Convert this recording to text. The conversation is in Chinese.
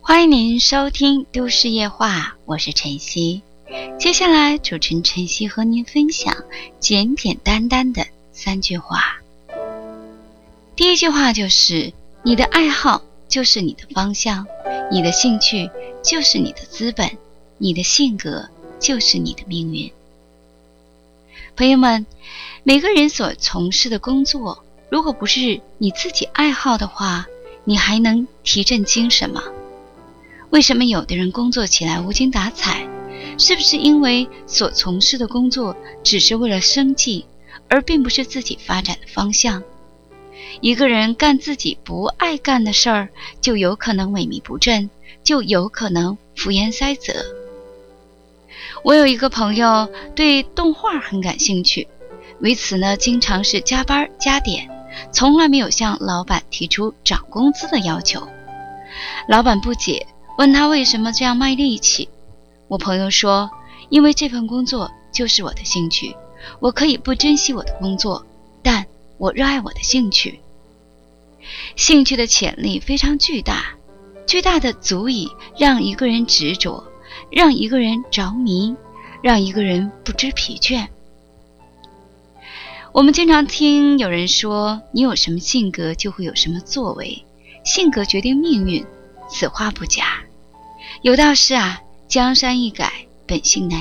欢迎您收听都市夜话，我是晨曦。接下来主持人晨曦和您分享简简单单的3句话。第一句话就是，你的爱好就是你的方向，你的兴趣就是你的资本，你的性格就是你的命运。朋友们，每个人所从事的工作，如果不是你自己爱好的话，你还能提振精神吗？为什么有的人工作起来无精打采？是不是因为所从事的工作只是为了生计，而并不是自己发展的方向？一个人干自己不爱干的事儿，就有可能萎靡不振，就有可能福颜塞泽。我有一个朋友对动画很感兴趣，为此呢，经常是加班加点，从来没有向老板提出涨工资的要求。老板不解，问他为什么这样卖力气。我朋友说，因为这份工作就是我的兴趣，我可以不珍惜我的工作，但我热爱我的兴趣。兴趣的潜力非常巨大，巨大的足以让一个人执着，让一个人着迷，让一个人不知疲倦。我们经常听有人说，你有什么性格就会有什么作为，性格决定命运，此话不假。有道是啊，江山易改，本性难